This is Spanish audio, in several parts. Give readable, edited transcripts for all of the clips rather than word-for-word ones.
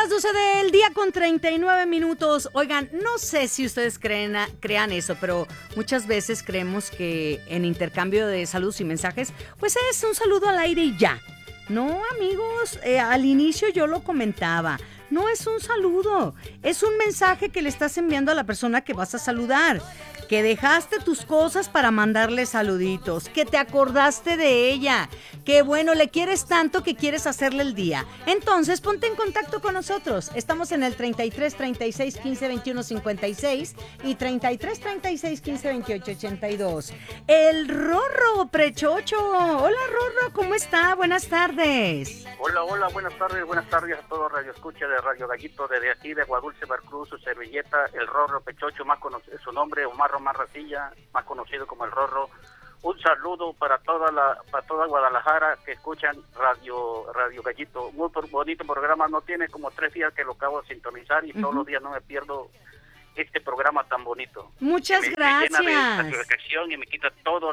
las 12 del día con 39 minutos. Oigan, no sé si ustedes crean eso, pero muchas veces creemos que en intercambio de saludos y mensajes, pues es un saludo al aire y ya. No, amigos, al inicio yo lo comentaba. No es un saludo, es un mensaje que le estás enviando a la persona que vas a saludar. Que dejaste tus cosas para mandarle saluditos, que te acordaste de ella, que bueno, le quieres tanto que quieres hacerle el día. Entonces, ponte en contacto con nosotros. Estamos en el 33 36 15 21 56 y 33 36 15 28 82. El Rorro Prechocho. Hola, Rorro, ¿cómo está? Buenas tardes. Hola, buenas tardes a todos Radio Escucha de Radio Gallito, desde aquí de Guadulce, Veracruz, su servilleta, el Rorro Pechocho, más conocido, su nombre Omar Román Racilla, más conocido como el Rorro. Un saludo para toda Guadalajara que escuchan Radio Gallito. Muy bonito programa, no tiene como 3 días que lo acabo de sintonizar y todos los días no me pierdo este programa tan bonito. Muchas gracias. Me llena de satisfacción y me quita todo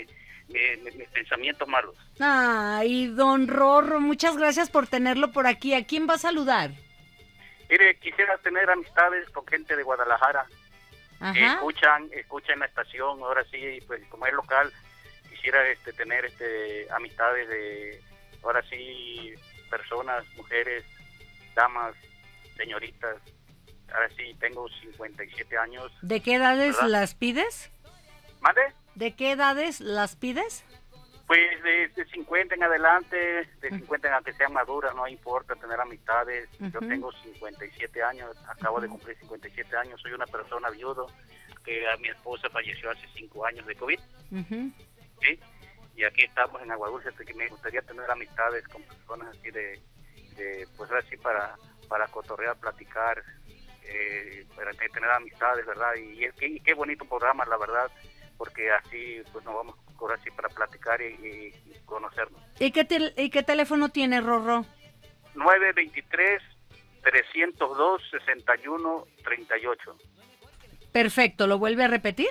mis pensamientos malos. Ay, don Rorro, muchas gracias por tenerlo por aquí. ¿A quién va a saludar? Mire, quisiera tener amistades con gente de Guadalajara. Que escuchan la estación. Ahora sí, pues como es local, quisiera tener amistades de, ahora sí, personas, mujeres, damas, señoritas. Ahora sí, tengo 57 años. ¿De qué edades ¿verdad? las pides? ¿Mande? ¿De qué edades las pides? Pues de 50 en adelante, de 50 en adelante sean maduras, no importa tener amistades. Yo tengo 57 años, acabo de cumplir 57 años, soy una persona viudo, que a mi esposa falleció hace 5 años de COVID. ¿Sí? Y aquí estamos en Aguadulce, que me gustaría tener amistades con personas así de pues así para cotorrear, platicar, para tener amistades, ¿verdad? Y qué bonito programa, la verdad, porque así pues nos vamos ahora sí para platicar y conocernos. ¿Y qué teléfono tiene, Rorro? 923-302-6138. Perfecto, ¿lo vuelve a repetir?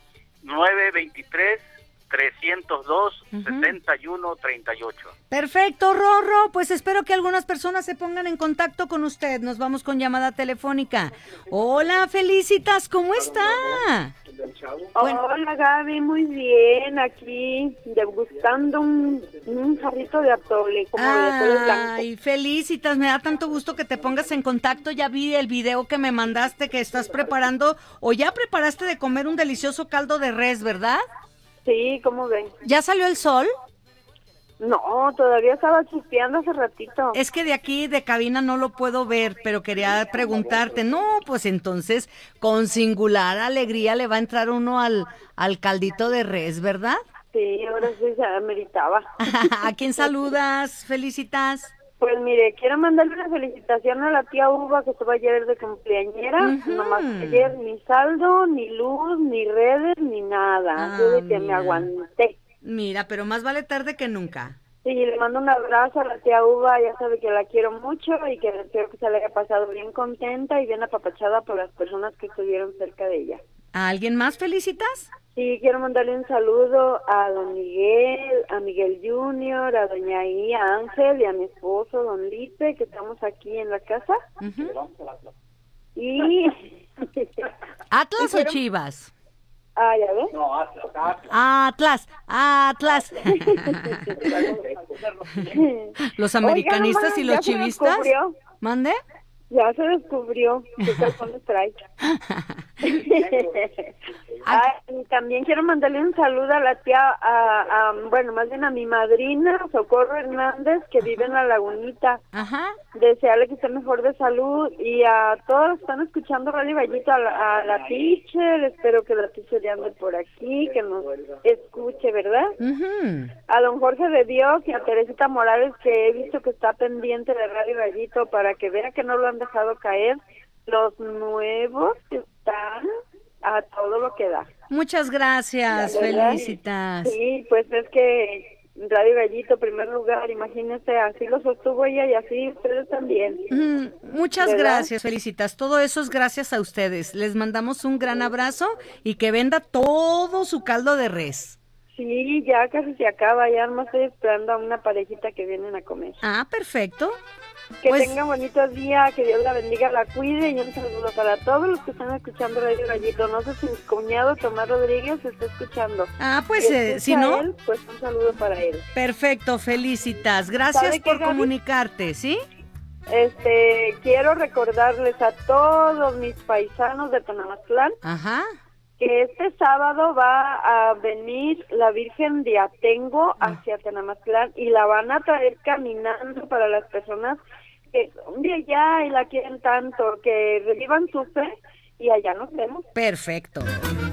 923-302-6138. Perfecto, Rorro, pues espero que algunas personas se pongan en contacto con usted. Nos vamos con llamada telefónica. Hola, Felicitas, ¿cómo está? Hola, Gaby, muy bien, aquí degustando un jarrito de atole, como de atole blanco. Ay, Felicitas, me da tanto gusto que te pongas en contacto. Ya vi el video que me mandaste que estás preparando, o ya preparaste de comer un delicioso caldo de res, ¿verdad? Sí, ¿cómo ven? ¿Ya salió el sol? No, todavía estaba chispeando hace ratito. Es que de aquí, de cabina, no lo puedo ver, pero quería preguntarte. No, pues entonces, con singular alegría le va a entrar uno al caldito de res, ¿verdad? Sí, ahora sí se ameritaba. ¿A quién saludas? Felicitas. Pues mire, quiero mandarle una felicitación a la tía Uva que estuvo ayer de cumpleañera. Nomás que ayer ni saldo, ni luz, ni redes, ni nada. Yo de que me aguanté. Mira, pero más vale tarde que nunca. Sí, le mando un abrazo a la tía Uva, ya sabe que la quiero mucho y que espero que se le haya pasado bien contenta y bien apapachada por las personas que estuvieron cerca de ella. ¿A alguien más felicitas? Sí, quiero mandarle un saludo a don Miguel, a Miguel Junior, a doña I, a Ángel y a mi esposo, don Lipe, que estamos aquí en la casa. Y... ¿Atlas o Chivas? Ah, ¿ya ves? No, Atlas. Los americanistas y los chivistas. ¿Mande? Ya se descubrió qué calzones trae. Y también quiero mandarle un saludo a la tía, bueno, más bien a mi madrina, Socorro Hernández, que vive en La Lagunita. Desearle que esté mejor de salud y a todos los que están escuchando Radio Gallito, a la teacher, espero que la teacher ya ande por aquí, que nos escuche, ¿verdad? A don Jorge de Dios y a Teresita Morales, que he visto que está pendiente de Radio Gallito para que vea que no lo han dejado caer. Los nuevos que están a todo lo que da. Muchas gracias, Felicitas. Sí, pues es que Radio Gallito, primer lugar, imagínense, así lo sostuvo ella y así ustedes también. Muchas gracias, Felicitas. Todo eso es gracias a ustedes. Les mandamos un gran abrazo y que venda todo su caldo de res. Sí, ya casi se acaba, ya nomás estoy esperando a una parejita que vienen a comer. Ah, perfecto. Que pues, tenga bonito día, que Dios la bendiga, la cuide y un saludo para todos los que están escuchando Radio Gallito. No sé si mi cuñado Tomás Rodríguez está escuchando. Pues si no, él, pues un saludo para él. Perfecto, felicitas. Gracias por comunicarte, ¿sí? Quiero recordarles a todos mis paisanos de Tonamatlán que este sábado va a venir la Virgen de Atengo hacia Tonamatlán y la van a traer caminando para las personas que un día ya y la quieren tanto, que revivan su fe y allá nos vemos. Perfecto.